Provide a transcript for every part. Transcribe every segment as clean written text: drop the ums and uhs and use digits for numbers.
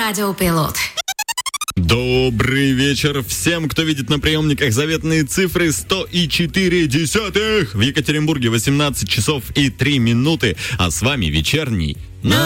Радио Пилот. Добрый вечер всем, кто видит на приемниках заветные цифры 100,4. В Екатеринбурге 18 часов и 3 минуты, а с вами вечерний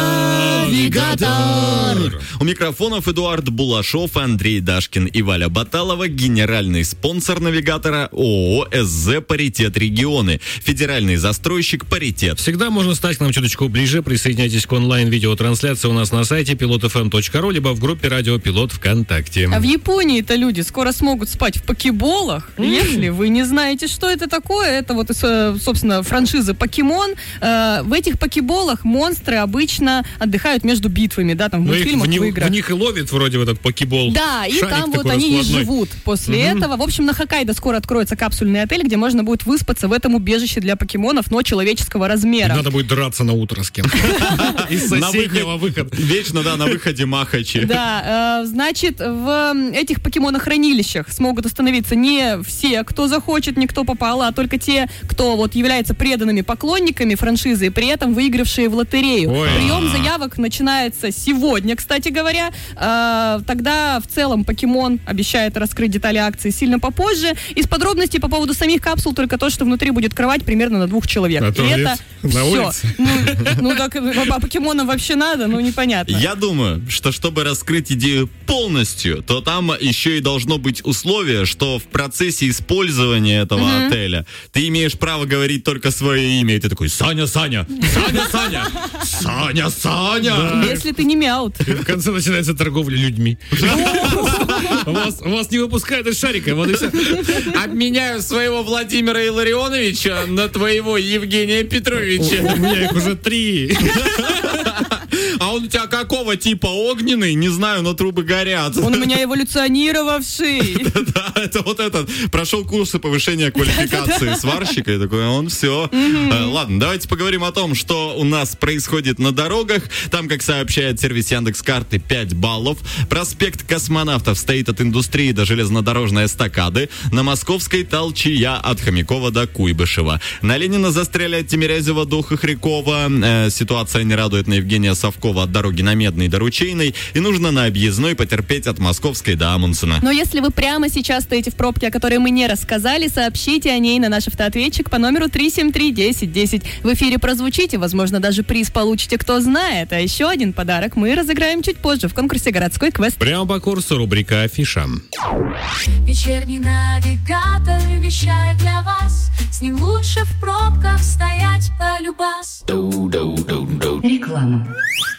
Навигатор. У микрофонов Эдуард Булашов, Андрей Дашкин и Валя Баталова. Генеральный спонсор Навигатора ООО «СЗ Паритет Регионы». Федеральный застройщик «Паритет». Всегда можно стать к нам чуточку ближе. Присоединяйтесь к онлайн-видеотрансляции у нас на сайте pilotfm.ru, либо в группе Радио Пилот ВКонтакте. А в Японии-то люди скоро смогут спать в покеболах. Если вы не знаете, что это такое, это вот, собственно, франшиза «Покемон». В этих покеболах монстры обычно отдыхают между битвами, да, там в мультфильмах, в играх. В них и ловит вроде в этот покебол. Да, и там вот они и живут после этого. В общем, на Хоккайдо скоро откроется капсульный отель, где можно будет выспаться в этом убежище для покемонов, но человеческого размера. И надо будет драться на утро с кем-то. Из соседнего выхода. Вечно, да, на выходе махачи. Да, значит, в этих покемонохранилищах смогут остановиться не все, кто захочет, не кто попало, а только те, кто вот является преданными поклонниками франшизы и при этом выигравшие в лотерею. Прием заявок начинается сегодня, кстати говоря. Тогда в целом Покемон обещает раскрыть детали акции сильно попозже. Из подробностей по поводу самих капсул только то, что внутри будет кровать примерно на 2 человек. А и это на все. Улице? Ну так, а покемонам вообще надо? Ну непонятно. Я думаю, что чтобы раскрыть идею полностью, то там еще и должно быть условие, что в процессе использования этого отеля ты имеешь право говорить только свое имя. И ты такой: Саня, Саня, Саня, Саня, Саня, Саня. Да. Если ты не мяут. И в конце начинается торговля людьми. Вас не выпускают из шарика. Вот и все. Обменяю своего Владимира Илларионовича на твоего Евгения Петровича. У меня их уже 3. А он у тебя какого типа? Огненный? Не знаю, но трубы горят. Он у меня эволюционировавший. Да, это вот этот. Прошел курсы повышения квалификации сварщика. И такой, он все. Ладно, давайте поговорим о том, что у нас происходит на дорогах. Там, как сообщает сервис Яндекс.Карты, 5 баллов. Проспект Космонавтов стоит от индустрии до железнодорожной эстакады. На Московской толчья от Хомякова до Куйбышева. На Ленина застряли от Тимирязева до Хохрякова. Ситуация не радует на Евгения Совкова от дороги на Медный до Ручейной. И нужно на объездной потерпеть от Московской до Амундсена. Но если вы прямо сейчас стоите в пробке, о которой мы не рассказали, сообщите о ней на наш автоответчик по номеру 373-1010. В эфире прозвучите, возможно, даже приз получите, кто знает. А еще один подарок мы разыграем чуть позже в конкурсе «Городской квест». Прямо по курсу рубрика «Афиша». Вечерний навигатор вещает для вас. С ним лучше в пробках стоять полюбас. Реклама.